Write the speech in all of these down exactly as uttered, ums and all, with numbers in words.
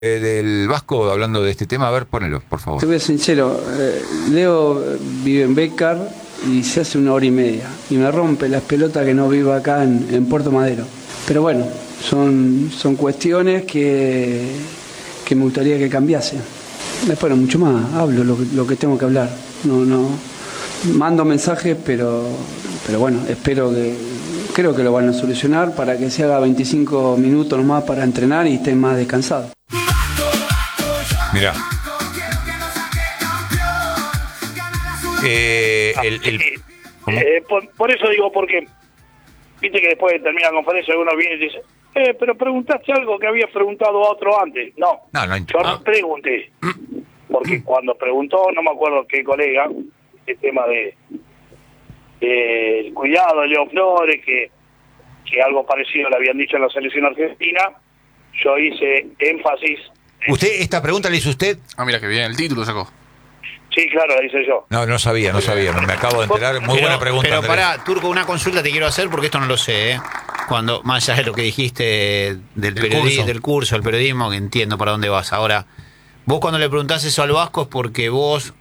Eh, del Vasco, hablando de este tema, a ver, ponelo, por favor. Te voy a ser sincero, eh, Leo vive en Bécar y se hace una hora y media y me rompe las pelotas que no viva acá en, en Puerto Madero. Pero bueno, son, son cuestiones que, que me gustaría que cambiasen. Después no mucho más, hablo lo que, lo que tengo que hablar. No, no, mando mensajes, pero, pero bueno, espero que, creo que lo van a solucionar para que se haga veinticinco minutos nomás para entrenar y estén más descansados. Mirá. Eh, el, el, eh, por, por eso digo, porque viste que después termina la conferencia uno viene y dice, eh, pero preguntaste algo que habías preguntado a otro antes. No, no, no yo no pregunté. Porque cuando preguntó, no me acuerdo qué colega, el tema de, de el cuidado de Leo Flores, que, que algo parecido le habían dicho en la selección argentina, yo hice énfasis. ¿Usted, esta pregunta la hizo usted? Ah, mira que bien, el título sacó. Sí, claro, la hice yo. No, no sabía, no sabía, me acabo de enterar. Muy pero, buena pregunta, Pero Andrés. pará, Turco, una consulta te quiero hacer porque esto no lo sé, ¿eh? Cuando, más allá de lo que dijiste del, periodismo, del curso, del periodismo, que entiendo para dónde vas. Ahora, vos cuando le preguntás eso al Vasco es porque vos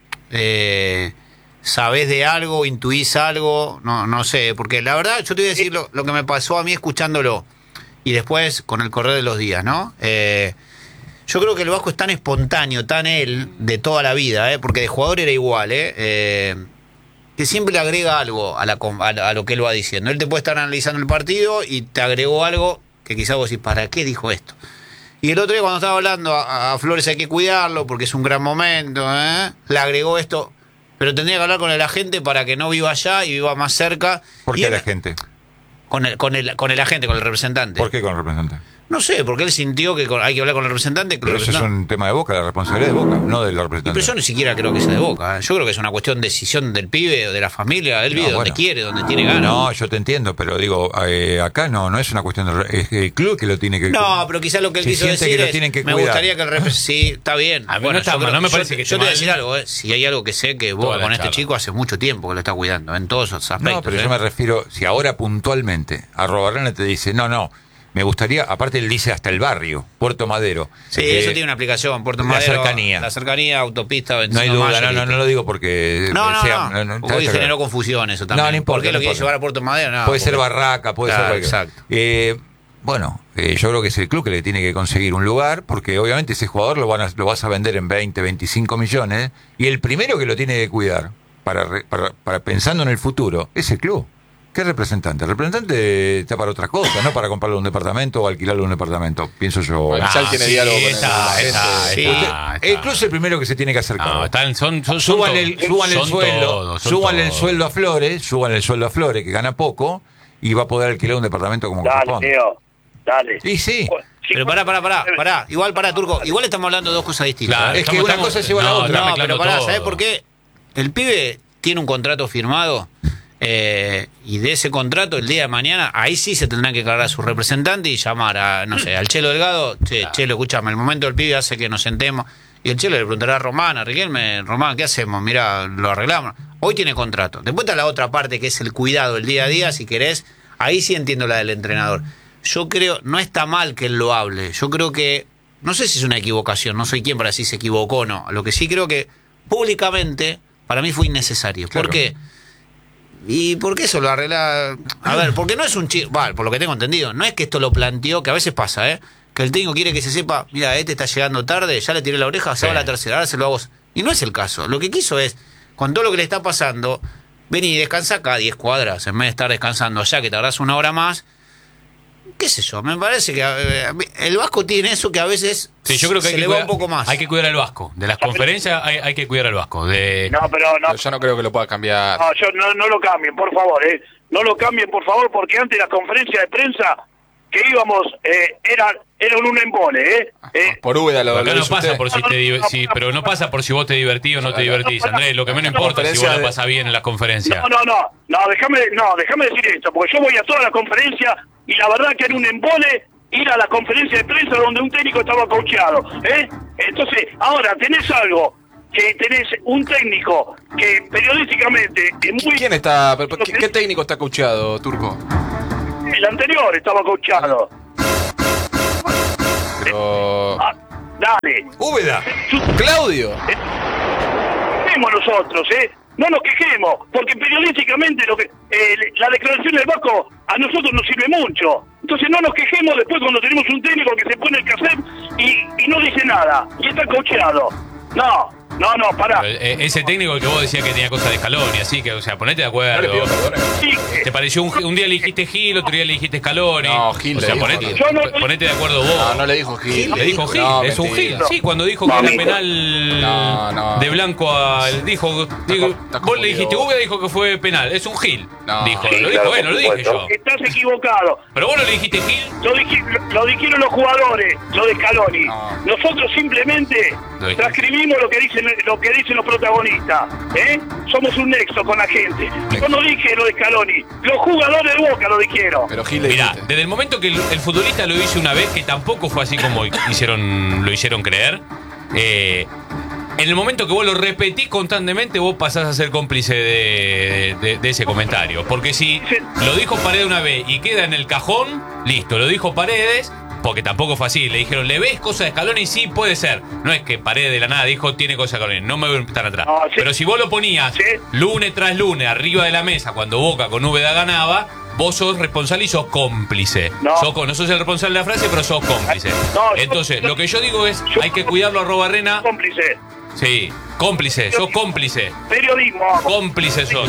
eh, sabés de algo, intuís algo, no, no sé, porque la verdad, yo te voy a decir lo, lo que me pasó a mí escuchándolo y después con el correr de los días, ¿no? Eh... Yo creo que el Vasco es tan espontáneo, tan él, de toda la vida, ¿eh? Porque de jugador era igual, ¿eh? Eh, que siempre le agrega algo a, la, a lo que él va diciendo. Él te puede estar analizando el partido y te agregó algo que quizás vos decís, ¿para qué dijo esto? Y el otro día cuando estaba hablando, a, a Flores hay que cuidarlo porque es un gran momento, ¿eh? Le agregó esto, pero tendría que hablar con el agente para que no viva allá y viva más cerca. ¿Por y qué él, el agente? Con el, con, el, con el agente, con el representante. ¿Por qué con el representante? No sé, porque él sintió que hay que hablar con el representante. Que pero el eso representante... es un tema de Boca, la responsabilidad de Boca, no del representante. Pero yo ni siquiera creo que sea de Boca. ¿eh? Yo creo que es una cuestión de decisión del pibe o de la familia. Él No, vive bueno. donde quiere, donde tiene ganas. No, yo te entiendo, pero digo, eh, acá no no es una cuestión de... Es el club que lo tiene que... No, pero quizás lo que él Se quiso siente decir que lo es, tienen que me cuidar. gustaría que el representante... Sí, está bien. A mí bueno, no está yo mal, creo- no me yo- parece que Yo esté te voy a mal. decir algo, ¿eh? Si hay algo que sé que Toda Boca la con este charla. chico hace mucho tiempo que lo está cuidando, en todos esos aspectos. No, pero ¿eh? yo me refiero, si ahora puntualmente Arrobarrena te dice, no, no, me gustaría, aparte él dice hasta el barrio, Puerto Madero. Sí, Eh, eso tiene una aplicación, Puerto la Madero. cercanía. La cercanía, autopista, No hay veinticinco de duda, mayo, no, no, listo. no lo digo porque... No, no, sea- no. no, Porque hoy está generó claro. confusión eso también. No, no importa. ¿Por qué no lo quiere importa. llevar a Puerto Madero? No, puede porque- ser Barraca, puede Claro, ser cualquier... exacto. Eh, bueno, eh, yo creo que es el club que le tiene que conseguir un lugar, porque obviamente ese jugador lo, van a- lo vas a vender en veinte, veinticinco millones, y el primero que lo tiene que cuidar, para, re- para, para pensando en el futuro, es el club. ¿Qué representante? El representante está para otra cosa, no para comprarle un departamento o alquilarle un departamento, pienso yo. Bueno, ya él tiene diálogo con el- está, está, Sí. está, Usted- está. el club es el primero que se tiene que hacer cargo. No, están, son, son, son Súbanle el, todos. súbanle el Son sueldo, todos, son súbanle el todos. sueldo a Flores, súbanle el sueldo a Flores, que gana poco, y va a poder alquilar un departamento como Dale, corresponde. Leo, dale. Y sí. Pero pará, pará, pará, pará. Igual, pará, Turco. Igual estamos hablando de dos cosas distintas. Claro, ¿eh? Es que estamos- una estamos- cosa lleva a la no, otra. está No, mezclando pero pará, todo. ¿sabés por qué? El pibe tiene un contrato firmado eh, y de ese contrato el día de mañana, ahí sí se tendrán que cargar a su representante y llamar a, no sé, al Chelo Delgado. Che, Chelo, escúchame, el momento del pibe hace que nos sentemos. Y el Chelo le preguntará a Román, a Riquelme, Román, ¿qué hacemos? Mirá, lo arreglamos. Hoy tiene contrato. Después está la otra parte que es el cuidado, el día a día, si querés. Ahí sí entiendo la del entrenador. Yo creo, no está mal que él lo hable. Yo creo que, no sé si es una equivocación, no soy quien para decir si se equivocó o no. Lo que sí creo que públicamente para mí fue innecesario. Claro. ¿Por qué? ¿Y por qué eso lo arregla? A ver, porque no es un chico, vale, por lo que tengo entendido, no es que esto lo planteó, que a veces pasa, ¿eh? Que el técnico quiere que se sepa, mira, este está llegando tarde, ya le tiré la oreja, se va a la tercera, ahora se lo hago. Y no es el caso. Lo que quiso es, con todo lo que le está pasando, vení y descansa acá diez cuadras, en vez de estar descansando allá, que tardás una hora más. Qué sé yo, me parece que eh, el Vasco tiene eso que a veces Sí, yo creo que se hay le que, va cuidar, un poco más. hay que cuidar al Vasco. De las conferencias hay, hay que cuidar al Vasco. De... No, pero no, Pero yo no creo que lo pueda cambiar. no, yo, no, no lo cambien, por favor, ¿eh? No lo cambien, por favor, porque antes las conferencias de prensa que íbamos eh, eran, eran un embole, ¿eh? eh Por Úbeda lo, Acá lo no dice pasa usted. por si te div- si, pero no pasa por si vos te divertís o no te divertís, Andrés. Lo que menos importa es si vos la pasás bien en las conferencias. No, no, no, no, déjame, no, déjame decir esto, porque yo voy a toda la conferencia y la verdad que era un embole ir a la conferencia de prensa donde un técnico estaba coacheado, ¿eh? Entonces, ahora tenés algo, que tenés un técnico que periodísticamente es muy... ¿Quién está? pero- ¿Qué, qué técnico está coacheado, Turco? El anterior estaba coacheado. Pero... Ah, dale, Úbeda. Claudio. Quejemos nosotros, ¿eh? No nos quejemos, porque periodísticamente lo que eh, la declaración del Vasco a nosotros nos sirve mucho. Entonces no nos quejemos después cuando tenemos un técnico que se pone el cassette y, y no dice nada, y está cocheado. No, no, no, pará. Pero, eh, ese técnico que vos decías que tenía cosas de Scaloni, así que, o sea, ponete de acuerdo. No le pido perdón. Sí, ¿Te pareció un, un día le dijiste Gil, otro día le dijiste Scaloni? No, Gil O le sea, dijo ponete, Gil. Yo no- ponete de acuerdo vos. No, no le dijo Gil. Le dijo Gil, No, es un mentira. Gil. Sí, cuando dijo que No, era mentira. penal No, no. de blanco al. Dijo. digo, está vos le confundido. dijiste, Úbeda dijo que fue penal. Es un Gil. No. Dijo, Sí, lo claro, dijo él, no lo dije yo. Estás equivocado. Pero vos no le dijiste Gil. Lo, dij- lo- lo dijeron los jugadores, lo de Scaloni. No. Nosotros simplemente Lo dijiste. transcribimos lo que dicen lo que dicen los protagonistas. ¿eh? Somos un nexo con la gente. Yo no dije lo de Scaloni, los jugadores de Boca lo dijeron. Pero Gil le Mirá, dijiste. desde el momento que el, el futbolista lo hizo una vez, que tampoco fue así como hicieron, lo hicieron creer, eh, en el momento que vos lo repetís constantemente, vos pasás a ser cómplice de, de- de ese comentario. Porque si lo dijo Paredes una vez y queda en el cajón, listo, lo dijo Paredes, porque tampoco fue así. Le dijeron, ¿le ves cosas de Scaloni? Sí, puede ser. No es que Paredes de la nada dijo, tiene cosas de Scaloni. No me voy a estar atrás. No, sí. Pero si vos lo ponías Sí. lunes tras lunes arriba de la mesa cuando Boca con Úbeda ganaba, vos sos responsable y sos cómplice. No. Sos co- no sos el responsable de la frase, pero sos cómplice. No, yo- Entonces, yo- lo que yo digo es, yo- hay que cuidarlo a Robarrena. Cómplice. Sí, cómplice, sos cómplice. Periodismo. Cómplice sos.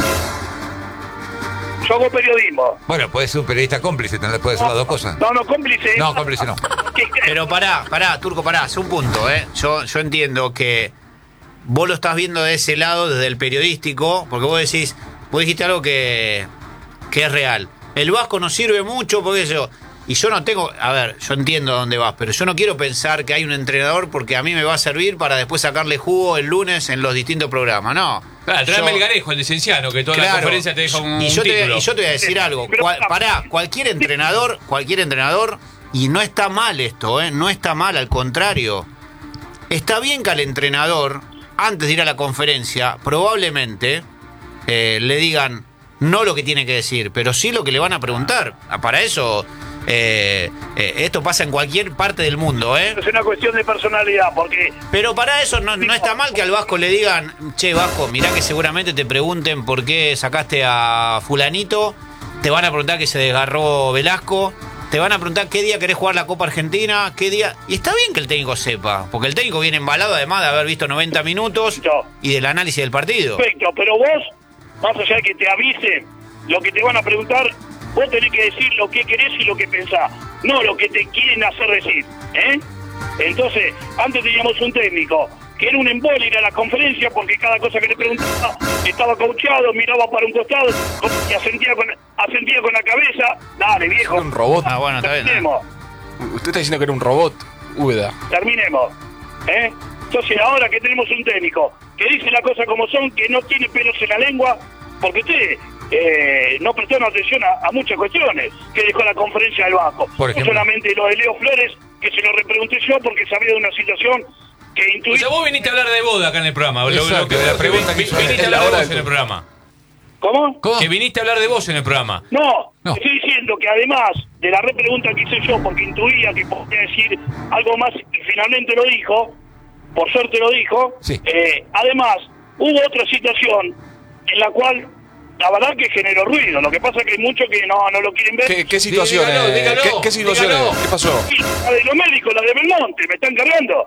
Yo hago periodismo. Bueno, puede ser un periodista cómplice, no le puede ser las dos cosas. No, no, cómplice. No, cómplice no. Que- que- Pero pará, pará, Turco, pará, es un punto, ¿eh? Yo, yo entiendo que vos lo estás viendo de ese lado, desde el periodístico, porque vos decís, vos dijiste algo que, que es real. El Vasco nos sirve mucho, porque yo. Y yo no tengo, a ver, yo entiendo a dónde vas, pero yo no quiero pensar que hay un entrenador porque a mí me va a servir para después sacarle jugo el lunes en los distintos programas, no. Claro, tráeme Yo- el Garejo, el licenciano, que toda la Claro. conferencia te deja un, y yo te, título. y yo te voy a decir algo. Pero- Cual- pará, cualquier entrenador, cualquier entrenador, y no está mal esto, ¿eh? No está mal, al contrario. Está bien que al entrenador, antes de ir a la conferencia, probablemente eh, le digan no lo que tiene que decir, pero sí lo que le van a preguntar. Para eso, eh, eh, esto pasa en cualquier parte del mundo, ¿eh? Es una cuestión de personalidad, porque Pero para eso no, no está mal que al Vasco le digan, che, Vasco, mirá que seguramente te pregunten por qué sacaste a fulanito, te van a preguntar que se desgarró Velasco, te van a preguntar qué día querés jugar la Copa Argentina, qué día... Y está bien que el técnico sepa, porque el técnico viene embalado además de haber visto noventa minutos y del análisis del partido. perfecto, pero vos, más allá de que te avisen lo que te van a preguntar, vos tenés que decir lo que querés y lo que pensás, no lo que te quieren hacer decir, ¿eh? Entonces, antes teníamos un técnico que era un embole ir a la conferencia porque cada cosa que le preguntaba estaba cauchado, miraba para un costado y asentía con, asentía con la cabeza. Dale, viejo. Era un robot. Ah, bueno, está bien. Terminemos, Usted está diciendo que era un robot, Úbeda. terminemos. ¿eh? Entonces, ahora que tenemos un técnico que dice las cosas como son, que no tiene pelos en la lengua, porque usted eh, no prestaron atención a, a muchas cuestiones que dejó la conferencia del Vasco. Por No ejemplo. solamente lo de Leo Flores, que se lo repregunté yo porque sabía de una situación que O intuí. sea, vos viniste a hablar de boda acá en el programa. Lo- lo Exacto, que- la pregunta que vi- hizo viniste él. a hablar Es la de hora vos del en el programa. ¿Cómo? ¿Cómo? Que viniste a hablar de vos en el programa. No, No. estoy diciendo que además de la repregunta que hice yo, porque intuía que podía decir algo más y finalmente lo dijo, por suerte lo dijo, Sí. eh, además hubo otra situación en la cual la verdad que generó ruido. Lo que pasa es que hay muchos que no, no lo quieren ver. ¿Qué, qué situaciones? Dígalo, dígalo, ¿Qué, qué situaciones? dígalo. ¿Qué pasó? Sí, la de los médicos, la de Belmonte, me están cargando.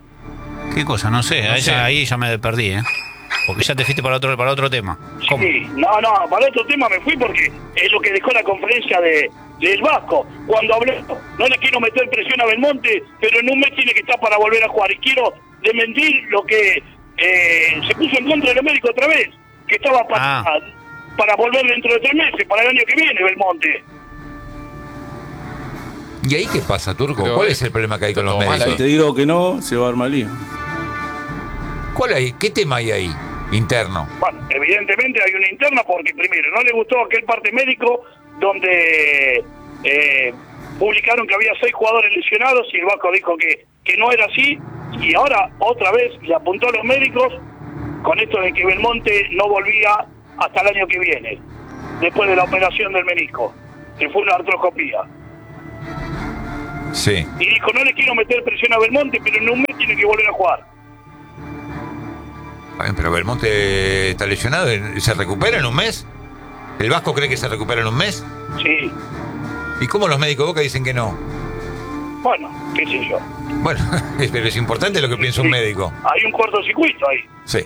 ¿Qué cosa? No sé, No ahí, sé. Ya, ahí ya me perdí, ¿eh? Porque ya te fuiste para otro, para otro tema. ¿Cómo? Sí, no, no, para otro tema me fui porque es lo que dejó la conferencia de del Vasco. Cuando habló, no le quiero meter presión a Belmonte, pero en un mes tiene que estar para volver a jugar. Y quiero desmentir lo que eh, se puso en contra de los médicos otra vez, que estaba para, Ah. para volver dentro de tres meses, para el año que viene, Belmonte. ¿Y ahí qué pasa, Turco? Pero, ¿Cuál eh, es el problema que hay con los todo mal médicos? ahí. Te digo que no, se va a armar lío. ¿Cuál hay? ¿Qué tema hay ahí? Interno. Bueno, evidentemente hay una interna porque primero no le gustó aquel parte médico donde eh, publicaron que había seis jugadores lesionados y el Vasco dijo que, que no era así y ahora otra vez le apuntó a los médicos con esto de que Belmonte no volvía hasta el año que viene, después de la operación del menisco, que fue una artroscopía. Sí. Y dijo, no le quiero meter presión a Belmonte, pero en un mes tiene que volver a jugar. Bien, pero Belmonte está lesionado, ¿se recupera en un mes? ¿El Vasco cree que se recupera en un mes? Sí. ¿Y cómo los médicos de Boca dicen que no? Bueno, qué sé yo. Bueno, pero es importante lo que piensa un médico. Hay un cortocircuito ahí. Sí.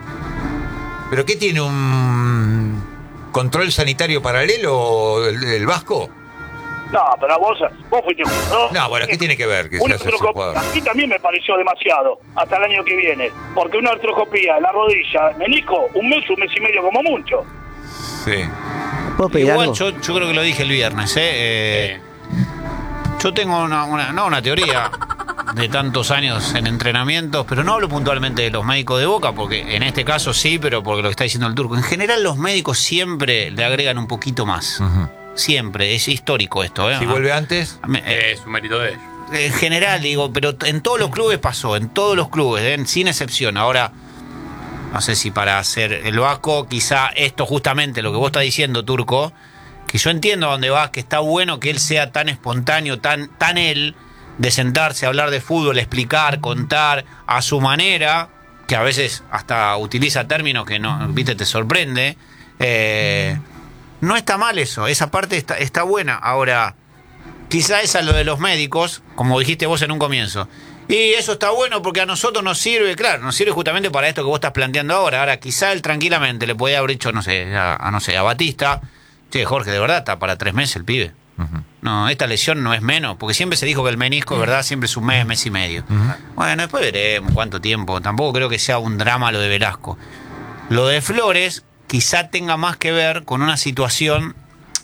¿Pero qué tiene, un control sanitario paralelo el, el Vasco? No, pero vos, vos fuiste jugador. No, bueno, ¿qué tiene que ver que Una seas ese artroscopía, jugador? a mí también me pareció demasiado, hasta el año que viene. Porque una artroscopía en la rodilla, menisco, un mes, un mes y medio como mucho. Sí. ¿Puedo pedir Igual algo? yo, yo creo que lo dije el viernes, ¿eh? Eh, Yo tengo una, una, no una teoría de tantos años en entrenamientos, pero no hablo puntualmente de los médicos de Boca, porque en este caso sí, pero porque lo que está diciendo el Turco. En general los médicos siempre le agregan un poquito más. Uh-huh. Siempre, es histórico esto, ¿eh? Si vuelve antes, Me- eh, Es un mérito de ellos. en general, digo, pero en todos los clubes pasó, en todos los clubes, ¿eh? Sin excepción. Ahora, no sé si para hacer el Vasco, quizá esto justamente, lo que vos estás diciendo, Turco, que yo entiendo a dónde vas, que está bueno que él sea tan espontáneo, tan, tan él, de sentarse a hablar de fútbol, explicar, contar a su manera, que a veces hasta utiliza términos que no, viste, te sorprende. Eh, no está mal eso, esa parte está, está buena. Ahora, quizá esa es lo de los médicos, como dijiste vos en un comienzo. Y eso está bueno porque a nosotros nos sirve, claro, nos sirve justamente para esto que vos estás planteando ahora. Ahora, quizá él tranquilamente le podía haber dicho, no sé, a, a, no sé, a Batista, che, Jorge, de verdad está para tres meses el pibe. uh-huh. No, esta lesión no es menos, porque siempre se dijo que el menisco, ¿verdad? Siempre es un mes, mes y medio. Uh-huh. Bueno, después veremos cuánto tiempo. Tampoco creo que sea un drama lo de Velasco. Lo de Flores quizá tenga más que ver con una situación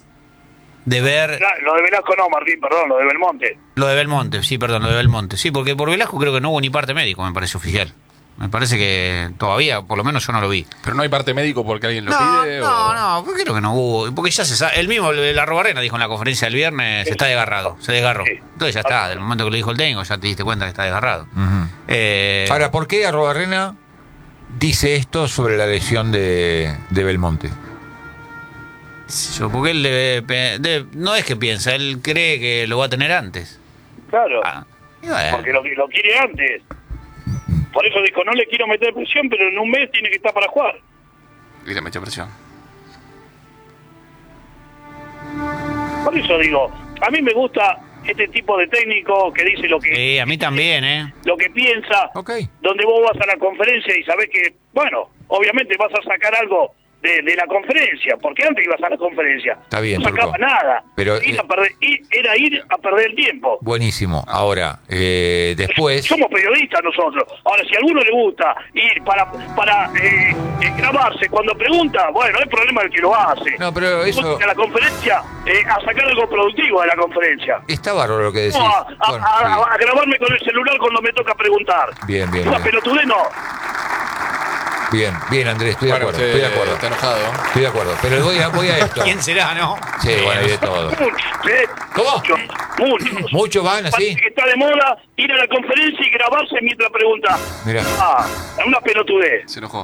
de ver... Claro, lo de Velasco no, Martín, perdón, lo de Belmonte. Lo de Belmonte, sí, perdón, lo de Belmonte. Sí, porque por Velasco creo que no hubo ni parte médico, me parece oficial. Me parece que todavía, por lo menos yo no lo vi. Pero no hay parte médico porque alguien lo No, pide. no, o... no, porque creo que no hubo. Porque ya se sabe. El mismo, la Arrobarrena dijo en la conferencia del viernes, está desgarrado, se desgarró. Sí. Entonces ya está, del momento que lo dijo el técnico, ya te diste cuenta que está desgarrado. Uh-huh. Eh, Ahora, ¿por qué Arrobarrena dice esto sobre la lesión de, de Belmonte? yo, porque él debe- debe- no es que piensa, él cree que lo va a tener antes. Claro, Ah, y bueno. porque lo, lo quiere antes. Por eso dijo, no le quiero meter presión, pero en un mes tiene que estar para jugar. Y le metió presión. Por eso digo, a mí me gusta este tipo de técnico que dice lo que Sí, a mí también, ¿eh? lo que piensa, Ok. donde vos vas a la conferencia y sabés que, bueno, obviamente vas a sacar algo de, de la conferencia, porque antes ibas a la conferencia, Está bien, no sacaba Turco. nada, Pero, Ir a eh, perder- ir- era ir a perder el tiempo. Buenísimo. Ahora, eh, después... Somos periodistas nosotros. Ahora, si a alguno le gusta ir para para eh, eh, grabarse cuando pregunta, bueno, es problema del que lo hace. No, pero eso... A la conferencia, eh, a sacar algo productivo de la conferencia. Está bárbaro lo que decís. No, a, a- Bueno, a- sí. a grabarme con el celular cuando me toca preguntar. Bien, bien, Una bien. pelotudez no. Bien, bien, Andrés, estoy de Bueno, acuerdo, usted estoy de acuerdo. está enojado. Estoy de acuerdo, pero voy a, voy a esto. ¿Quién será, no? Sí, bueno, hay de todo. Muchos, ¿eh? ¿Cómo? Muchos, muchos. Muchos van así. Parece que está de moda ir a la conferencia y grabarse mientras pregunta. Mira, Ah, es una pelotudez. Se enojó.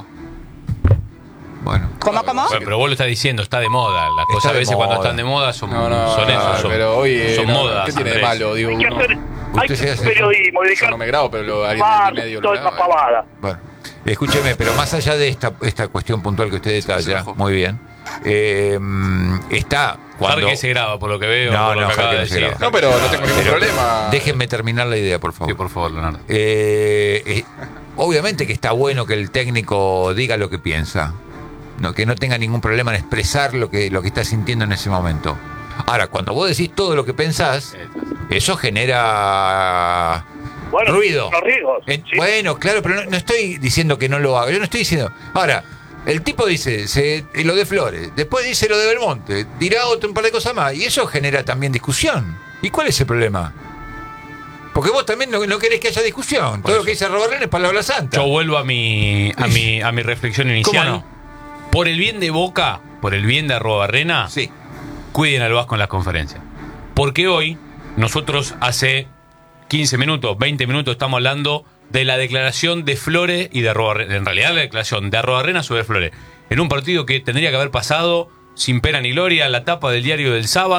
bueno. ¿Cómo, cómo? Bueno, pero vos lo estás diciendo, está de moda. Las cosas a de veces cuando moda. están de moda son, No, no, son no, eso, son, pero hoy eh, son no, modas. ¿qué tiene de Andrés. malo? Digo, Hay que uno, hacer, hay que se hacer hace- periodismo, yo dedicar no me grabo, pero lo, alguien mar, del medio lo toda esa graba. pavada. Bueno, escúcheme, pero más allá de esta, esta cuestión puntual que usted detalla, enojó. muy bien, eh, está cuando... Jorge se graba, por lo que veo, No, por lo no, que acaba Jorge de no se decir. graba. No, pero no tengo ningún Pero problema. Déjenme terminar la idea, por favor. Sí, por favor, Leonardo. Eh, eh, obviamente que está bueno que el técnico diga lo que piensa, no, que no tenga ningún problema en expresar lo que, lo que está sintiendo en ese momento. Ahora, cuando vos decís todo lo que pensás, eso genera Bueno, ruido. los riesgos, Eh, sí. Bueno, claro, pero no, no estoy diciendo que no lo haga. Yo no estoy diciendo. Ahora, el tipo dice se, lo de Flores, después dice lo de Belmonte, dirá otro un par de cosas más, y eso genera también discusión. ¿Y cuál es el problema? Porque vos también no, no querés que haya discusión. Todo lo que dice Robarrena es palabra santa. Yo vuelvo a mi, a mi, a mi reflexión inicial. ¿Cómo Por el bien de Boca, por el bien de Arrobarrena, Sí. cuiden al Vasco en las conferencias. Porque hoy, nosotros hace quince minutos, veinte minutos, estamos hablando de la declaración de Flores y de Arrobarrena. En realidad, la declaración de Arrobarrena sobre Flores. En un partido que tendría que haber pasado sin pena ni gloria, la tapa del diario del sábado,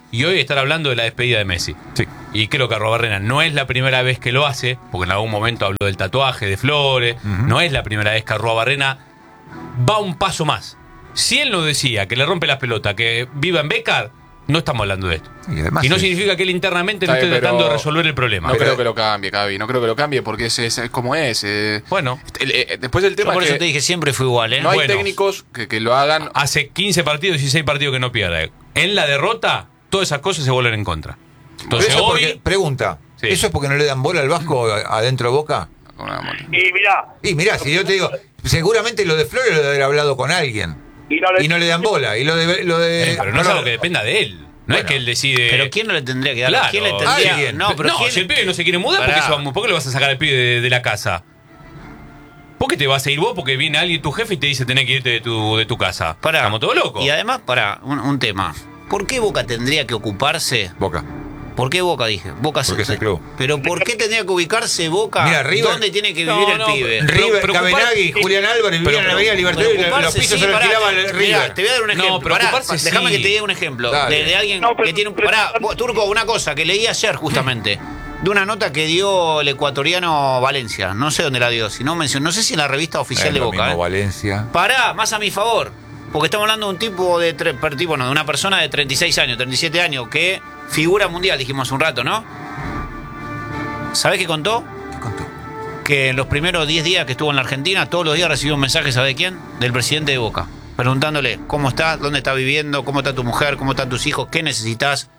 y hoy estar hablando de la despedida de Messi. Sí. Y creo que Arruabarrena no es la primera vez que lo hace, porque en algún momento habló del tatuaje de Flores, uh-huh. no es la primera vez que Arruabarrena va un paso más. Si él nos decía que le rompe las pelotas, que viva en Bécar, no estamos hablando de esto. Y, además y no sí. significa que él internamente no esté tratando de resolver el problema. No pero, creo que lo cambie, Cavi. No creo que lo cambie porque es, es, es como es. Eh. Bueno. El, eh, después del tema. Yo por es eso que te dije, siempre fue igual, ¿eh? No hay bueno, técnicos que, que lo hagan. Hace quince partidos, dieciséis partidos que no pierde. En la derrota, todas esas cosas se vuelven en contra. Entonces, eso hoy. Porque, pregunta: sí. ¿eso es porque no le dan bola al Vasco adentro de Boca? Y mirá. Y mirá, si yo te digo, seguramente lo de Flores lo debe haber hablado con alguien. Y no le, y no le dan bola. Y lo de. Lo de eh, pero no, no es algo que dependa de él. No bueno, es que él decide. Pero ¿quién no le tendría que dar? Claro, ¿Quién le tendría? ¿Alguien? No, pero no, ¿quién? Si el pibe no se quiere mudar, ¿por qué, se va, ¿por qué le vas a sacar al pibe de, de la casa? ¿Por qué te vas a ir vos? Porque viene alguien, tu jefe, y te dice tenés que irte de tu, de tu casa. Pará. Estamos todos locos. Y además, para un, un tema. ¿Por qué Boca tendría que ocuparse? Boca. ¿Por qué Boca, dije? Boca Porque se, es el club. Pero ¿por qué tendría que ubicarse Boca? Mira, River, ¿dónde tiene que vivir no, el pibe? No, River, Cabenagui, Julián Álvarez vivían en la Avenida Libertadores y los pisos sí, se los alquilaba el River. Mirá, te voy a dar un ejemplo. No, preocuparse pará, déjame sí. que te diga un ejemplo. Dale. De, de alguien no, pero, que tiene un... pero, Pará, vos, Turco, una cosa que leí ayer justamente. De una nota que dio el ecuatoriano Valencia. No sé dónde la dio. Si no mencionó, no sé si en la revista oficial es de lo Boca. Mismo, ¿eh? Valencia. Pará, más a mi favor. Porque estamos hablando de un tipo de... Tre, tipo, no, de una persona de treinta y seis años, treinta y siete años, que figura mundial, dijimos hace un rato, ¿no? ¿Sabés qué contó? ¿Qué contó? Que en los primeros diez días que estuvo en la Argentina, todos los días recibió un mensaje, ¿sabe de quién? Del presidente de Boca. Preguntándole cómo estás, dónde estás viviendo, cómo está tu mujer, cómo están tus hijos, qué necesitas.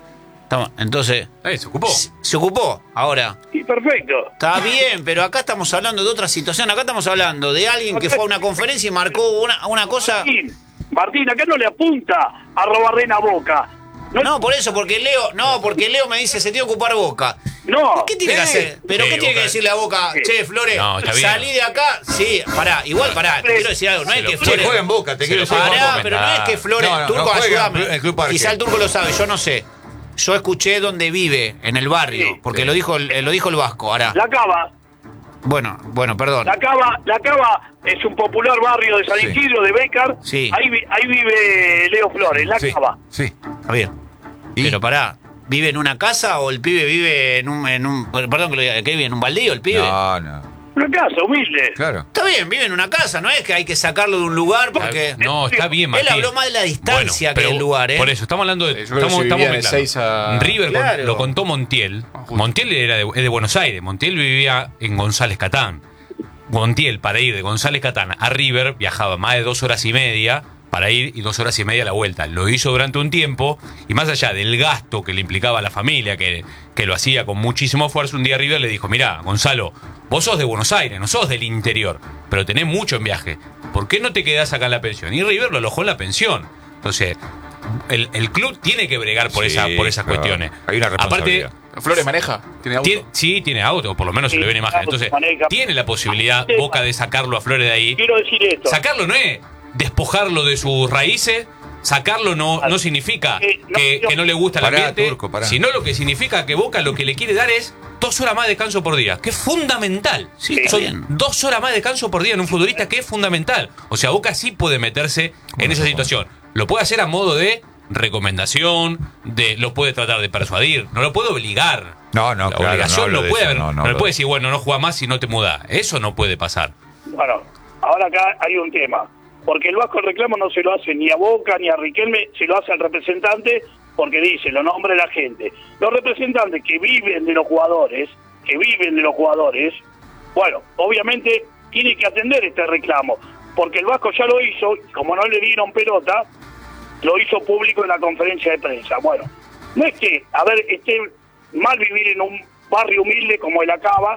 Entonces... Eh, se ocupó. Se, se ocupó. Ahora... Sí, perfecto. Está bien, pero acá estamos hablando de otra situación. Acá estamos hablando de alguien que fue a una conferencia y marcó una, una cosa... Martín, Martín, acá no le apunta a Arruabarrena a Boca. No, no, por eso, porque Leo, no, porque Leo me dice, se tiene que ocupar Boca. No. ¿Qué tiene eh, que hacer? ¿Pero eh, qué tiene Boca. que decirle a Boca? Eh. Che, Flores, No, está bien. salí de acá. Sí, pará, igual pará, te quiero decir algo. No es que Che, Flores... juega en Boca, te quiero decir. Pará, pero no es que Flores... No, no, Turco, no juega ayúdame. en el Club Parque. Quizá el Turco lo sabe, yo no sé. Yo escuché dónde vive, en el barrio, Sí. porque lo dijo el, lo dijo el Vasco. Ahora, La Cava. bueno, bueno, perdón. La Cava, La Cava es un popular barrio de San Sí. Isidro, de Bécar. Sí. Ahí, vi- ahí vive Leo Flores, La Sí, Cava. sí. Está bien. ¿Y? Pero pará, ¿vive en una casa o el pibe vive en un... En un perdón que lo diga, ¿que vive en un baldío el pibe? No, no. Una casa humilde. Claro. Está bien, vive en una casa, no es que hay que sacarlo de un lugar porque... No, está bien, Él Martín. habló más de la distancia Bueno, que pero del lugar, ¿eh? Por eso, estamos hablando de... Yo creo que Estamos, si estamos vivía de mezclando. seis a- River con- Claro. lo contó Montiel. justo. Montiel era de, es de Buenos Aires. Montiel vivía en González Catán. Montiel, para ir de González Catán a River, viajaba más de dos horas y media para ir y dos horas y media a la vuelta. Lo hizo durante un tiempo y más allá del gasto que le implicaba a la familia, que, que lo hacía con muchísimo esfuerzo, un día River le dijo, mirá, Gonzalo, vos sos de Buenos Aires, no sos del interior, pero tenés mucho en viaje. ¿Por qué no te quedás acá en la pensión? Y River lo alojó en la pensión. Entonces, el, el club tiene que bregar por, Sí, esa, por esas claro. cuestiones. Hay una Aparte, responsabilidad. Flores maneja, tiene auto. Tien- sí, tiene auto, o por lo menos se Sí, le ve en imagen. Entonces, maneja. tiene la posibilidad Boca de sacarlo a Flores de ahí. Quiero decir esto. Sacarlo no es despojarlo de sus raíces. Sacarlo no, no significa Eh, no, que, no. que no le gusta el Pará, ambiente, Turco, pará. sino lo que significa que Boca lo que le quiere dar es dos horas más de descanso por día, que es fundamental. Sí, está Son bien. dos horas más de descanso por día en un futbolista que es fundamental. O sea, Boca sí puede meterse en esa situación. Lo puede hacer a modo de recomendación, de lo puede tratar de persuadir, no lo puede obligar. No, no, La claro, obligación no hablo no, de puede eso, haber. no, No, no le hablo puede de decir, bueno, no juega más si no te mudás. Eso no puede pasar. Bueno, ahora acá hay un tema. Porque el Vasco el reclamo no se lo hace ni a Boca ni a Riquelme, se lo hace al representante porque dice, lo nombra la gente. Los representantes que viven de los jugadores, que viven de los jugadores, bueno, obviamente tiene que atender este reclamo. Porque el Vasco ya lo hizo, y como no le dieron pelota, lo hizo público en la conferencia de prensa. Bueno, no es que, a ver, esté mal vivir en un barrio humilde como el Acaba,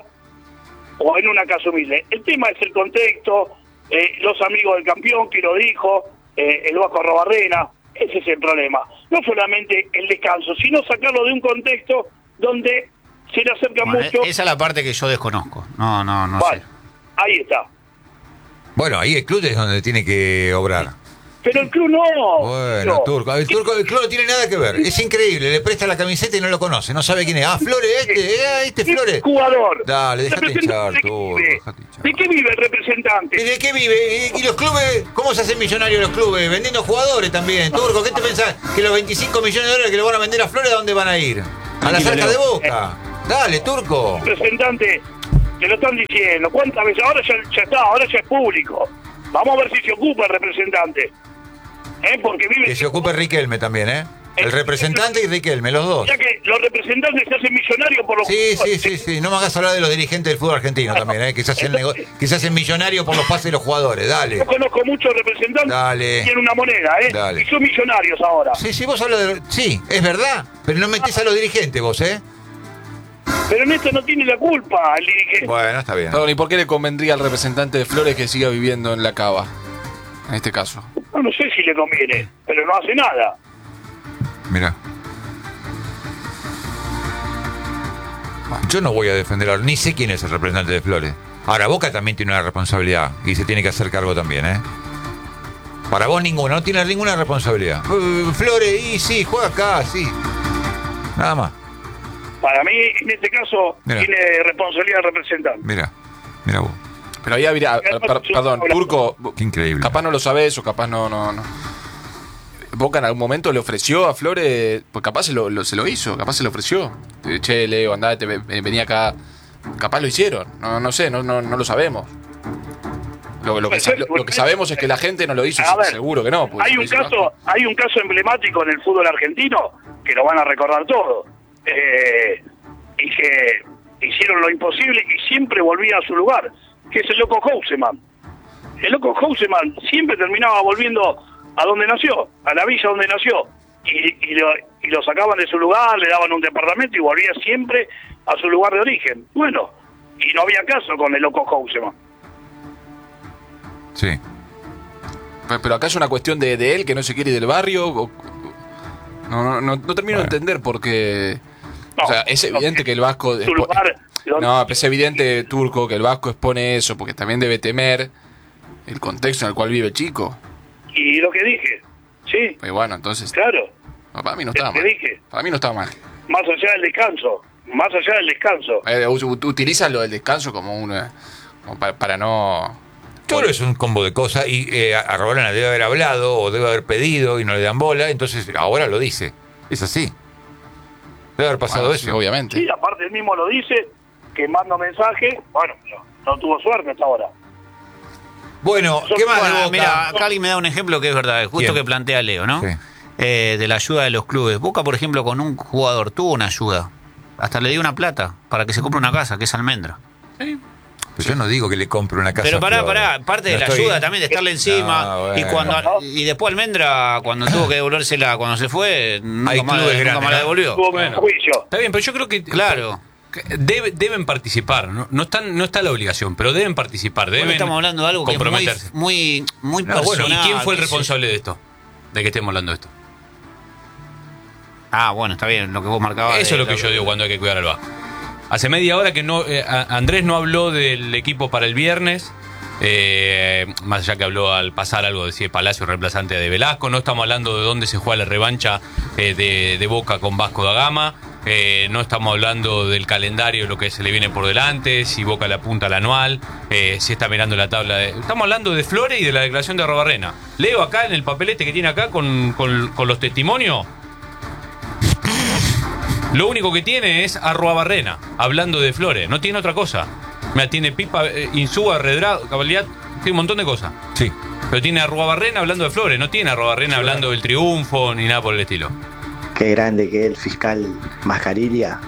o en una casa humilde. El tema es el contexto, eh, los amigos del campeón que lo dijo, eh, el Vasco Arruabarrena, ese es el problema. No solamente el descanso, sino sacarlo de un contexto donde se le acerca Bueno, mucho. esa es la parte que yo desconozco. No, no, no Vale, sé. ahí está. Bueno, ahí el club es donde tiene que obrar. Pero el club no. Bueno, no. Turco. El Turco, el club no tiene nada que ver. Es increíble. Le presta la camiseta y no lo conoce. No sabe quién es. Ah, Flores, este, eh, este Flores. Jugador. Dale, déjate hinchar, ¿De qué Turco. vive? Déjate hinchar. ¿De qué vive el representante? ¿Y de qué vive? ¿Y los clubes? ¿Cómo se hacen millonarios los clubes? Vendiendo jugadores también. Turco, ¿qué te pensás? ¿Que los veinticinco millones de dólares que le van a vender a Flores, ¿a dónde van a ir? A la cerca de Boca. Dale, Turco. Representante, te lo están diciendo. ¿Cuántas veces? Ahora ya, ya está, ahora ya es público. Vamos a ver si se ocupa el representante. ¿Eh? Porque vive... Que se ocupe Riquelme también, ¿eh? El representante y Riquelme, los dos. Ya que los representantes se hacen millonarios por los... Sí, sí, sí, sí. No me hagas hablar de los dirigentes del fútbol argentino también, ¿eh? Que se hacen, nego- que se hacen millonarios por los pases de los jugadores. Dale. Yo conozco muchos representantes Dale. que tienen una moneda, ¿eh? Dale. Y son millonarios ahora. Sí, sí, vos hablas de... Sí, es verdad. Pero no metés a los dirigentes vos, ¿eh? Pero en esto no tiene la culpa el dirigente. Bueno, está bien. Perdón, ¿y por qué le convendría al representante de Flores que siga viviendo en la cava? En este caso. No, no sé si le conviene, pero no hace nada. Mira. Yo no voy a defender ahora, ni sé quién es el representante de Flores. Ahora, Boca también tiene una responsabilidad y se tiene que hacer cargo también, ¿eh? Para vos ninguna, no tiene ninguna responsabilidad. Uh, Flores, y sí, juega acá, sí. Nada más. Para mí, en este caso, Mira. tiene responsabilidad el representante. Mira, mira vos. Pero ahí habría... per- perdón, Turco, Qué increíble. capaz no lo sabés o capaz no... no, no. Boca en algún momento le ofreció a Flores, pues capaz se lo, lo- se lo hizo, capaz se lo ofreció. Eh, Che, Leo, andate, ven- venía acá. Capaz lo hicieron, no, no sé, no, no, no lo sabemos. Lo, lo que, sa- lo- lo que sabemos es que la gente no lo hizo, A ver, seguro que no. porque Hay lo un hizo caso, hay un caso emblemático en el fútbol argentino que lo van a recordar todos. Eh, y que hicieron lo imposible y siempre volvía a su lugar, que es el loco Houseman. El loco Houseman siempre terminaba volviendo a donde nació, a la villa donde nació, y, y, lo, y lo sacaban de su lugar, le daban un departamento y volvía siempre a su lugar de origen. Bueno, y no había caso con el loco Houseman. Sí. Pero, pero acá es una cuestión de, de él que no se quiere ir del barrio. o- no, no, no, no termino Bueno. de entender porque... No, o sea, es evidente no, que el Vasco... su lugar, donde- No, pero es evidente, Turco, que el Vasco expone eso porque también debe temer el contexto en el cual vive el chico. Y lo que dije, sí, Y bueno, entonces... claro, no, para mí no estaba Te mal. dije. Para mí no estaba mal. más allá del descanso, más allá del descanso. Eh, ut- utilizan lo del descanso como una... como para, para no... Todo es un combo de cosas y eh, a a Robalana debe haber hablado o debe haber pedido y no le dan bola, entonces ahora lo dice. Es así. Debe haber pasado Bueno, sí, eso. obviamente. Sí, aparte él mismo lo dice, que manda mensaje, bueno, no, no tuvo suerte hasta ahora. Bueno, ¿qué más de Bueno, Boca? mira, acá alguien me da un ejemplo que es verdad, justo Bien. que plantea Leo, ¿no? Sí. Eh, de la ayuda de los clubes. Boca, por ejemplo, con un jugador tuvo una ayuda. Hasta le dio una plata para que se compre una casa, que es Almendra. Pues yo no digo que le compre una casa. Pero a pará, Flores. pará, parte de No la estoy- ayuda también de estarle encima. No, bueno. Y cuando y después Almendra, cuando tuvo que devolvérsela cuando se fue, nunca Hay más, clubes nunca grandes, más la ¿no? devolvió. Tuvo Bueno. un juicio. Está bien, pero yo creo que... Claro. que debe- deben participar, ¿no? No, están, no está la obligación, pero deben participar, deben Bueno, estamos hablando de algo que es muy, comprometerse. muy, muy No, bueno, personal. ¿y quién fue el qué sé. responsable de esto? De que estemos hablando de esto. Ah, bueno, está bien, lo que vos marcabas. Eso de- es lo que yo digo cuando hay que cuidar al Vasco. Hace media hora que no eh, a- Andrés no habló del equipo para el viernes. Eh, más allá que habló al pasar algo de si es Palacio reemplazante de Velasco. No estamos hablando de dónde se juega la revancha eh, de, de Boca con Vasco da Gama. Eh, no estamos hablando del calendario, lo que se le viene por delante, si Boca le apunta al anual, eh, si está mirando la tabla. De... Estamos hablando de Flores y de la declaración de Arrobarrena. Leo acá en el papelete que tiene acá con, con, con los testimonios. Lo único que tiene es Arrobarrena, hablando de Flores. No tiene otra cosa. Mira, tiene Pipa, eh, Insúa, Redrado, Cabaliat, tiene un montón de cosas. Sí. Pero tiene Arrobarrena hablando de Flores, no tiene Arrobarrena hablando del triunfo ni nada por el estilo. Qué grande que es el fiscal Mascarilla.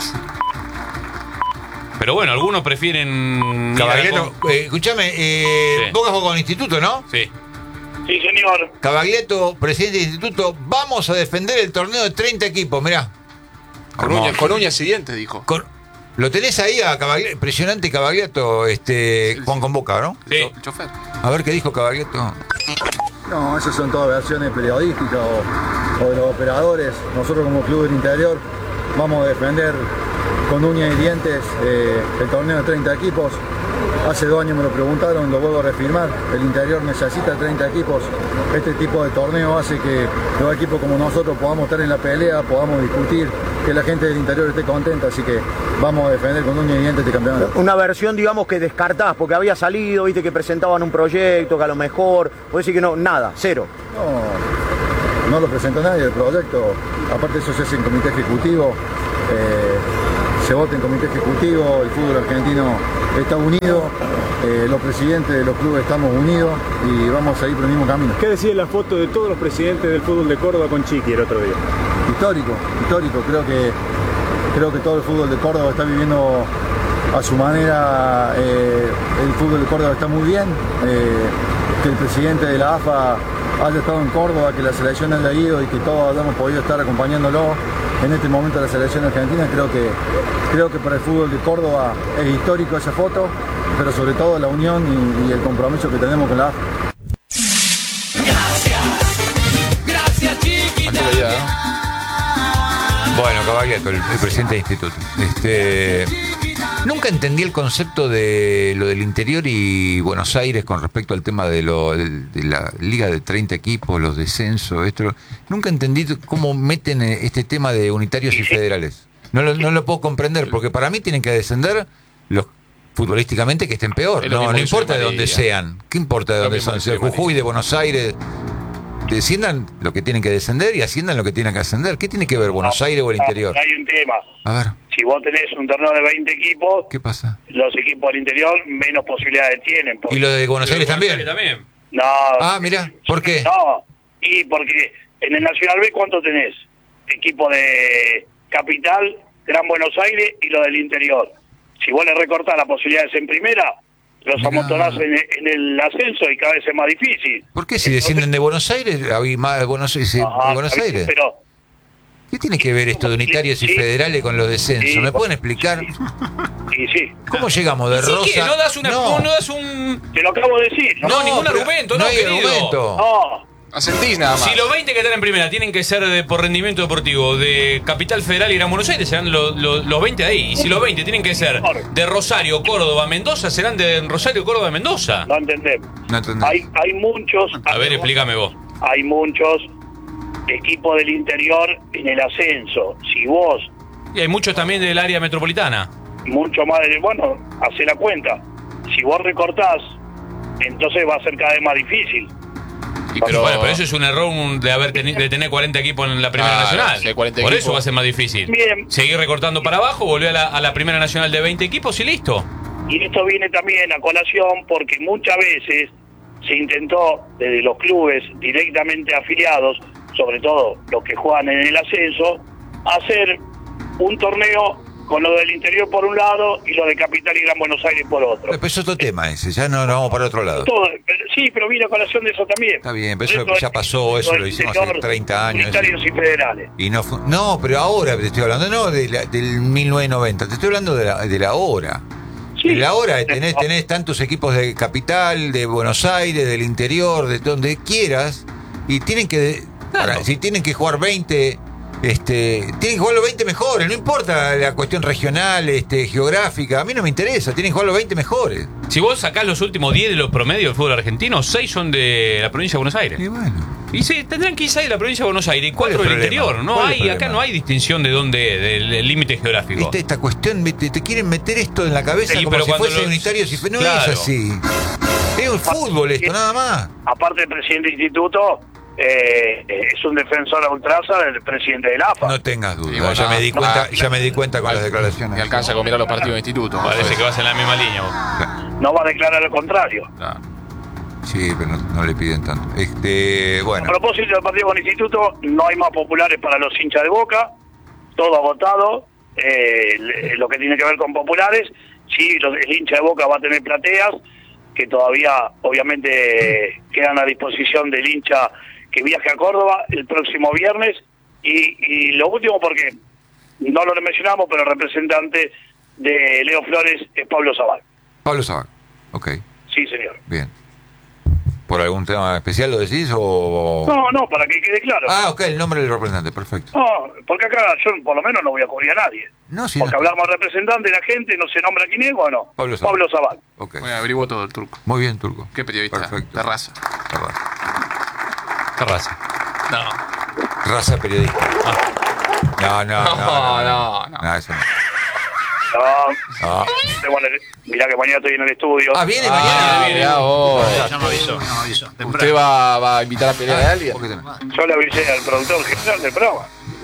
Pero bueno, algunos prefieren... ir a la Cavagliato, con- eh, escúchame, eh, Sí. Boca jugó con el instituto, ¿no? Sí. Sí, señor. Cavagliato, presidente del instituto, vamos a defender el torneo de treinta equipos, mirá. Con, uña- con uñas y dientes, dijo. Con- ¿Lo tenés ahí a Cavagliato? Impresionante Cavagliato, este, Juan con Boca, ¿no? Sí. El chofer. A ver qué dijo Cavagliato. No, esas son todas versiones periodísticas o, o de los operadores. Nosotros como club del interior vamos a defender con uñas y dientes eh, el torneo de treinta equipos. hace dos años me lo preguntaron, lo vuelvo a reafirmar, el interior necesita treinta equipos, este tipo de torneo hace que los equipos como nosotros podamos estar en la pelea, podamos discutir, que la gente del interior esté contenta, así que vamos a defender con uña y dientes este campeonato. Una versión, digamos, que descartás, porque había salido, viste que presentaban un proyecto, que a lo mejor, puede decir que no, nada, cero. No, no lo presentó nadie el proyecto, aparte eso se hace en comité ejecutivo, eh, se vota en comité ejecutivo, el fútbol argentino está unido, eh, los presidentes de los clubes estamos unidos y vamos a ir por el mismo camino. ¿Qué decía la foto de todos los presidentes del fútbol de Córdoba con Chiqui el otro día? Histórico, histórico, creo que, creo que todo el fútbol de Córdoba está viviendo a su manera, eh, el fútbol de Córdoba está muy bien, eh, que el presidente de la A F A haya estado en Córdoba, que la selección haya ido y que todos hayamos podido estar acompañándolo en este momento de la selección argentina, creo que, creo que para el fútbol de Córdoba es histórico esa foto, pero sobre todo la unión y, y el compromiso que tenemos con la A F A. Gracias, gracias chiquita. Bueno, Cavaliato, el, el presidente del instituto. Este, nunca entendí el concepto de lo del interior y Buenos Aires con respecto al tema de, lo, de, de la liga de treinta equipos, los descensos, esto. Nunca entendí cómo meten este tema de unitarios y federales. No lo, no lo puedo comprender, porque para mí tienen que descender los futbolísticamente que estén peor. No, no importa de dónde sean. ¿Qué importa de dónde son? Si el Jujuy, de Buenos Aires... Desciendan lo que tienen que descender y asciendan lo que tienen que ascender. ¿Qué tiene que ver Buenos no, Aires o el no, interior? Hay un tema. A ver. Si vos tenés un torneo de veinte equipos, ¿qué pasa? Los equipos del interior menos posibilidades tienen. ¿Y lo de Buenos Aires también? Aires también? No. Ah, mira, ¿por qué? No, y porque en el Nacional B, ¿cuánto tenés? Equipo de Capital, Gran Buenos Aires y lo del interior. Si vos le recortás las posibilidades en primera, los amontonás en, en el ascenso y cada vez es más difícil. ¿Por qué? Si descienden de Buenos Aires, hay más de Buenos Aires. Ajá, de Buenos Aires. Pero, ¿qué tiene que ver esto de unitarios y sí, federales con los descensos? sí, ¿Me pueden explicar? Sí, sí. ¿Cómo llegamos de ¿Sí Rosa? qué? No das una, no. no das un... Te lo acabo de decir. No, No, ningún pero argumento, no, no hay querido. argumento. No. Asentís nada más. Si los veinte que están en primera tienen que ser de, por rendimiento deportivo de Capital Federal y Gran Buenos Aires, serán lo, lo, los veinte de ahí. Y si los veinte tienen que ser de Rosario, Córdoba, Mendoza, serán de Rosario, Córdoba, Mendoza. No entendemos. No entendemos. Hay, hay muchos... A ver, explícame vos. Hay muchos equipos del interior en el ascenso. Si vos... Y hay muchos también del área metropolitana. Mucho más de... Bueno, hace la cuenta. Si vos recortás, entonces va a ser cada vez más difícil. Y pero, bueno, pero eso es un error de haber teni- de tener cuarenta equipos en la Primera Claro, Nacional. si hay cuarenta Por equipos. eso va a ser más difícil. Bien. Seguir recortando para abajo, volver a la, a la Primera Nacional de veinte equipos y listo. Y esto viene también a colación porque muchas veces se intentó desde los clubes directamente afiliados, sobre todo los que juegan en el ascenso, hacer un torneo con lo del interior por un lado y lo de Capital y Gran Buenos Aires por otro. Pero es otro tema ese, ya no nos vamos para otro lado. Todo, pero, sí, pero viene a colación de eso también. Está bien, pero eso Esto ya es- pasó, eso del lo hicimos hace interior, treinta años. unitarios y federales. Y no, fu- no, pero ahora te estoy hablando, no de la- del mil novecientos noventa, te estoy hablando de la, de la hora. Sí. De la hora tenés, tenés tantos equipos de Capital, de Buenos Aires, del interior, de donde quieras, y tienen que, Claro. ahora, si tienen que jugar veinte, este, tienen que jugar los veinte mejores, no importa la cuestión regional, este, geográfica, a mí no me interesa, tienen que jugar los veinte mejores. Si vos sacás los últimos diez de los promedios del fútbol argentino, seis son de la provincia de Buenos Aires. Y bueno. Y sí, tendrán que ir seis de la provincia de Buenos Aires y ¿Cuál es cuatro el del problema? interior. No ¿Cuál es el hay, acá problema? no hay distinción de dónde, del, del límite geográfico. Esta, esta cuestión, te, te quieren meter esto en la cabeza Sí, como pero si cuando fuese los- unitario, si fue- no Claro. es así. Es un fútbol esto, nada más. Aparte el presidente del instituto eh, es un defensor a ultranza del presidente del A F A. No tengas duda, Y bueno, ya me di ah, cuenta, ah, ya me di cuenta con las declaraciones. Me alcanza con mirar los partidos de instituto. Parece que vas en la misma línea vos. No va a declarar lo contrario. Claro. Sí, pero no, no le piden tanto. Este, A bueno, propósito del partido con el instituto, no hay más populares para los hinchas de Boca, todo agotado, eh, le- lo que tiene que ver con populares, sí, los- el hincha de Boca va a tener plateas, que todavía obviamente quedan a disposición del hincha que viaje a Córdoba el próximo viernes, y, y lo último porque no lo mencionamos, pero el representante de Leo Flores es Pablo Zabal. Pablo Sabag. Ok, Sí, señor. bien. ¿Por algún tema especial lo decís o...? No, no, para que quede claro. Ah, ok, el nombre del representante, perfecto. No, porque acá yo por lo menos no voy a cubrir a nadie. No, sí, porque no. hablamos de representante, la gente, no se nombra quién es, bueno, Pablo Zabal. Pablo Zabal. Okay. Bueno, averiguó todo el Turco. Muy bien, Turco. ¿Qué periodista? Perfecto. De raza. Terraza. Terraza. No. Raza periodista. Ah. No, no, no. No, no, no. No, eso no. No, No. bueno, mirá que mañana estoy en el estudio. Ah, viene Ah, mañana. viene, ah, vos. Ya me avisó, ya me avisó. Temprano. ¿Usted va, va a invitar a pelear a alguien? ¿Por qué tenés? Yo le avisé al productor general del programa.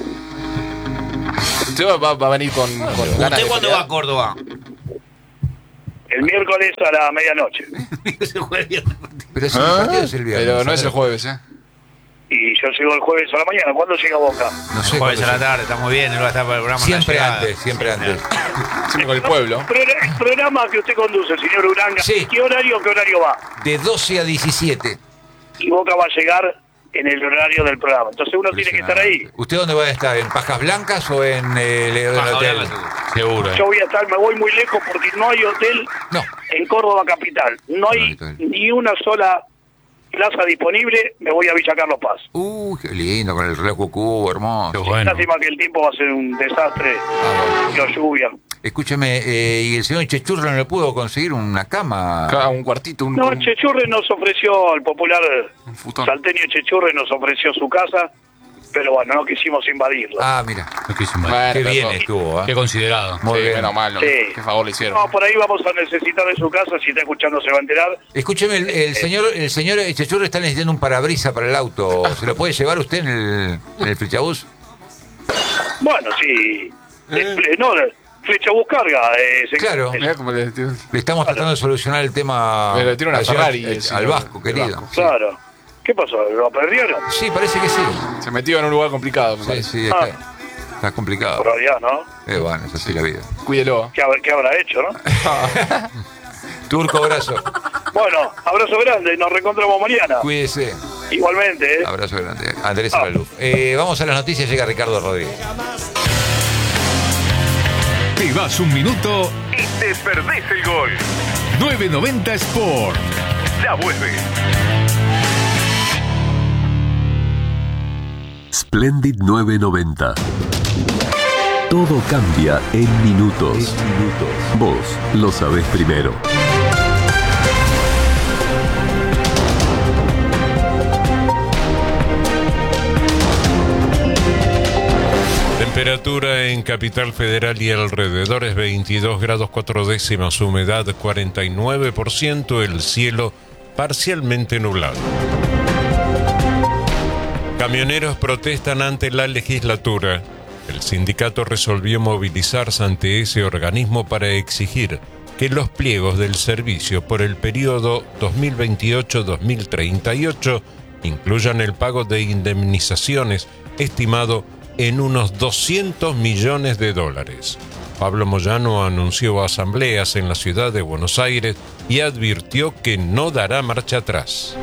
¿Usted va, va- va a venir con, con ganas ¿Usted de cuándo pelear? va a Córdoba? El miércoles a la medianoche. Pero si el partido es el viernes. Pero no es ¿sabes? el jueves, ¿eh? Y yo llego el jueves a la mañana. ¿Cuándo llega Boca? No sé. Jueves a cuándo la tarde, está muy bien, él va a estar para el programa. Siempre una llegada. antes, siempre antes. Siempre con el pueblo. Pro- El programa que usted conduce, señor Uranga, Sí. ¿qué horario, qué horario va? De doce a diecisiete. Y Boca va a llegar en el horario del programa. Entonces uno tiene que estar ahí. ¿Usted dónde va a estar? ¿En Pajas Blancas o en eh, el, el Paja hotel? Blanca, Seguro. ¿eh? Yo voy a estar, me voy muy lejos porque no hay hotel No. en Córdoba capital. No hay hotel. ni una sola plaza disponible. Me voy a Villa Carlos Paz. Uh, qué lindo, con el reloj cucú, hermoso. Qué bueno. Lástima que el tiempo va a ser un desastre. La lluvia. Escúcheme, eh, ¿y el señor Chechurro no le pudo conseguir una cama? Acá un cuartito, un, No, un- Chechurre nos ofreció, el popular un futón. salteño Chechurre nos ofreció su casa, pero bueno, no quisimos invadirla. Ah, mira, No quiso mal. Bueno, qué pero bien eso- estuvo, Qué ¿eh? considerado. Muy Sí, bien. menos mal, ¿no? Sí. Qué favor le hicieron. No, por ahí vamos a necesitar de su casa, si está escuchando se va a enterar. Escúcheme, el, el señor el señor Chechurro está necesitando un parabrisa para el auto. ¿Se lo puede llevar usted en el, en el flechabús? Bueno, sí, eh, no, flecha bus carga. Eh, se- Claro. eh, Mirá cómo le- tiene- Le estamos tratando de solucionar el tema Pero tiene una al señor- Ferrari, al- el al señor- Vasco, el querido. Vasco. Sí. Claro. ¿Qué pasó? ¿Lo perdieron? Sí, parece que sí. Se metió en un lugar complicado, me Sí, parece. sí, Ah. está, está complicado. Por realidad, ¿no? Eh, bueno, es así la vida. Cuídelo. ¿Qué, hab- qué habrá hecho, no? Turco, abrazo. Bueno, abrazo grande, nos reencontramos mañana. Cuídese. Igualmente, ¿eh? Abrazo grande. Andrés Alaluf. Eh, vamos a las noticias, llega Ricardo Rodríguez. Te vas un minuto y te perdés el gol. nueve noventa Sport. Ya vuelve. Splendid nueve noventa. Todo cambia en minutos. Vos lo sabés primero. Temperatura en Capital Federal y alrededores veintidós grados cuatro décimas, humedad cuarenta y nueve por ciento, el cielo parcialmente nublado. Camioneros protestan ante la legislatura. El sindicato resolvió movilizarse ante ese organismo para exigir que los pliegos del servicio por el periodo dos mil veintiocho a dos mil treinta y ocho incluyan el pago de indemnizaciones estimado en unos doscientos millones de dólares. Pablo Moyano anunció asambleas en la ciudad de Buenos Aires y advirtió que no dará marcha atrás.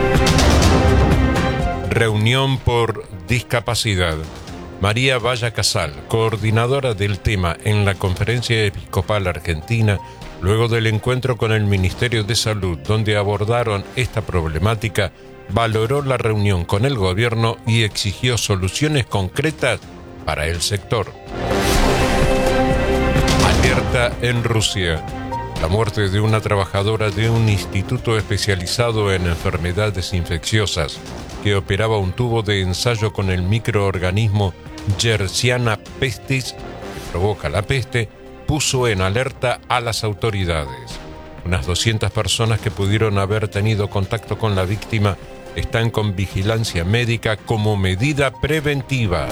Reunión por discapacidad. María Valla Casal, coordinadora del tema en la Conferencia Episcopal Argentina, luego del encuentro con el Ministerio de Salud, donde abordaron esta problemática, valoró la reunión con el gobierno y exigió soluciones concretas para el sector. Alerta en Rusia. La muerte de una trabajadora de un instituto especializado en enfermedades infecciosas que operaba un tubo de ensayo con el microorganismo Yersinia pestis, que provoca la peste, puso en alerta a las autoridades. Unas doscientas personas que pudieron haber tenido contacto con la víctima están con vigilancia médica como medida preventiva.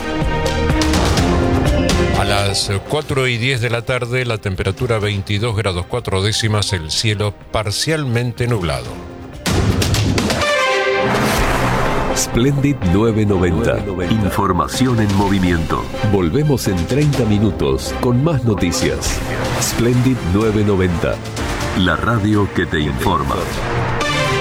A las cuatro y diez de la tarde, la temperatura veintidós grados cuatro décimas, el cielo parcialmente nublado. Splendid nueve noventa. Información en movimiento. Volvemos en treinta minutos con más noticias. Splendid nueve noventa. La radio que te informa.